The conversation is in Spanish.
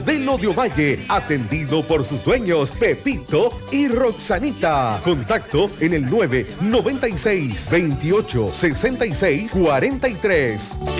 de Lodio Valle, atendido por sus dueños Pepito y Roxanita. Contacto en el 996 28 66 43.